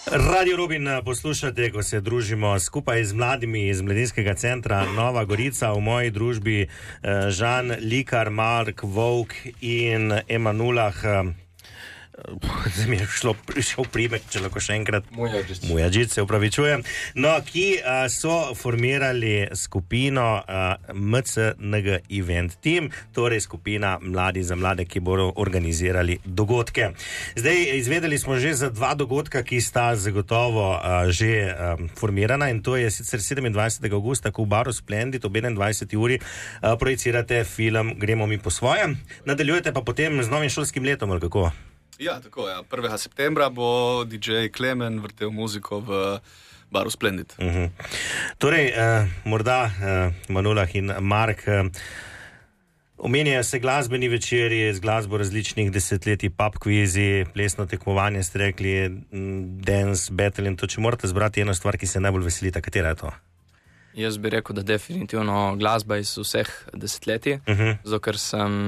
Radio Rubin poslušate, ko se družimo skupaj z mladimi iz Mladinskega centra Nova Gorica, v moji družbi Žan Likar, Mark Vovk in Emanulah. Zdaj mi je šel primek, če lahko še enkrat. Mujadžic, se upravičujem. No, ki so formirali skupino MCNG Event Team, torej skupina Mladi za mlade, ki bodo organizirali dogodke. Zdaj, izvedeli smo že za 2 dogodka, ki sta zagotovo že formirana, in to je sicer 27. augusta, ko v baru Splendid ob 21. uri projicirate film Gremo mi po svojem. Nadaljujete pa potem z novim šolskim letom, ali kako? Ja, tako je. 1. septembra bo DJ Klemen vrtel muziko v baru Splendid. Torej, morda Emanulah in Mark, omenjajo se glasbeni večeri z glasbo različnih desetletij, pub kvizi, plesno tekmovanje, ste rekli, dance, battle, in to, če morate zbrati eno stvar, ki se najbolj veselita, katera je to? Jaz bi rekel, da definitivno glasba iz vseh desetletij, zato ker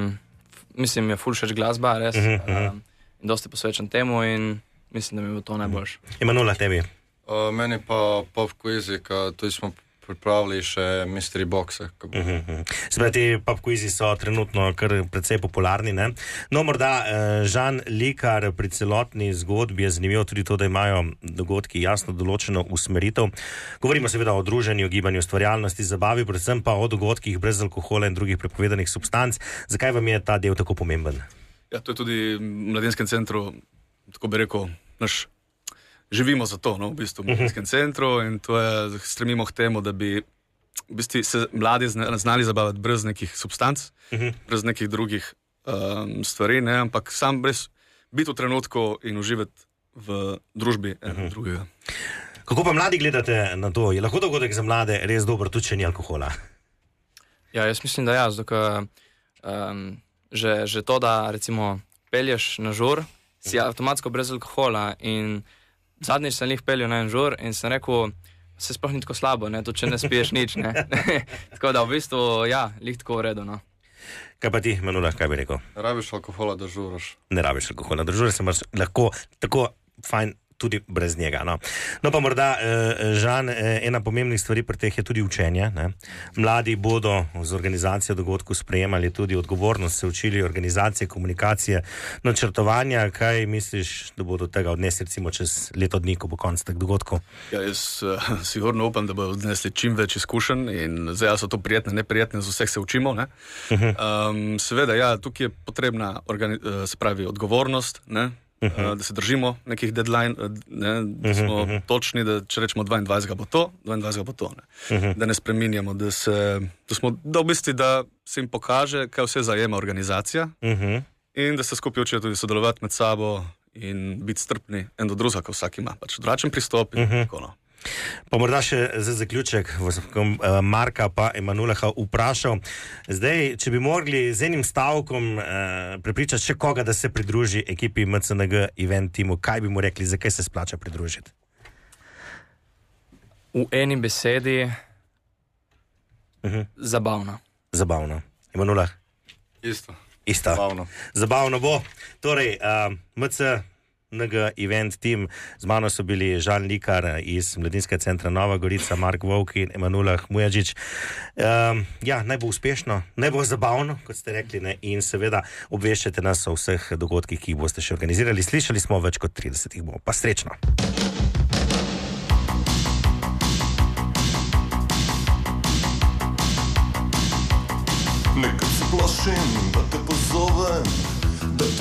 mislim, je ful všeč glasba, res, in dosti posvečen temu in mislim, da mi bo to najboljše. Emanulah, tebi? Meni pa pop kvizi, tudi smo pripravili še mystery boxe. Zdaj, ti pop kvizi so trenutno kar precej popularni, ne? No, morda Žan Likar, pri celotni zgodbi je zanimivo tudi to, da imajo dogodki jasno določeno usmeritev. Govorimo seveda o druženju, gibanju, ustvarjalnosti, zabavi, predvsem pa o dogodkih brez alkohola in drugih prepovedanih substanc. Zakaj vam je ta del tako pomemben? Ja, to je tudi v Mladinskem centru, tako bi rekel, živimo za to, v bistvu, v Mladinskem centru, in to je, stremimo k temu, da bi v bistvu se mladi znali zabavati brez nekih substanc, brez nekih drugih stvari, ne, ampak sam brez biti v trenutku in uživati v družbi enega drugega. Kako pa mladi gledate na to? Je lahko dogodek za mlade res dober, tudi če ni alkohola? Ja, jaz mislim, da ja, zato ker že to, da recimo pelješ na žur, si avtomatsko brez alkohola, in zadnjič sem jih peljal na en žur in sem rekel, se sploh ni tako slabo, ne, tudi če ne spiješ nič, ne. Tako da v bistvu, ja, lih tako v redu, no. Kaj pa ti, Emanulah, kaj bi rekel? Ne rabiš alkohola, da žuraš. Ne rabiš alkohola, da žuraš, sem lahko tako fajn tudi brez njega, no. No pa morda, Žan, ena pomembnih stvari pri teh je tudi učenje, ne. Mladi bodo z organizacijo dogodkov sprejemali tudi odgovornost, se učili organizacije, komunikacije, načrtovanja. Kaj misliš, da bodo tega odnesli recimo čez leto dni, ko bo konc teh dogodkov? Ja, jaz sigurno upam, da bodo odnesli čim več izkušenj, in zdaj so to prijetne, neprijetne, z vseh se učimo, ne. Seveda, ja, tukaj je potrebna odgovornost, ne. Da se držimo nekih deadline, ne, da smo točni, da če rečemo 22. bo to, 22. bo to, ne. Da ne spreminjamo, da v bistvu, da se jim pokaže, kaj vse zajema organizacija, in da se skupaj učijo tudi sodelovati med sabo in biti strpni en do drugega, ko vsak ima pač drugačen pristop in tako, no. Pa morda še za zaključek Marka pa Emanulaha vprašal. Zdaj, če bi mogli z enim stavkom prepričati še koga, da se pridruži ekipi MCNG Event Teamu, kaj bi mu rekli, zakaj se splača pridružiti? V eni besedi zabavno. Zabavno. Emanulah? Isto. Zabavno bo. Torej, MCNG Event Team, z mano so bili Žan Likar iz Mladinskega centra Nova Gorica, Mark Vovk in Emanulah Mujadžič. Ja, naj bo uspešno, naj bo zabavno, kot ste rekli, ne? In seveda obveščate nas o vseh dogodkih, ki jih boste še organizirali. Slišali smo več kot 30 jih bo. Pa srečno! Nekaj se plašim, da te pozovem,